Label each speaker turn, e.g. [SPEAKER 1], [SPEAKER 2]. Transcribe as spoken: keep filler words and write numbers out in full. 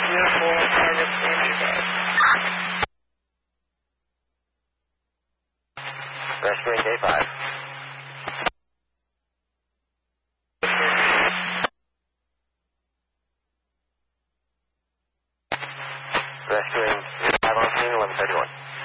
[SPEAKER 1] Uniform, target twenty-five.
[SPEAKER 2] Rescuing day five. Rescuing five on scene, eleven thirty-one.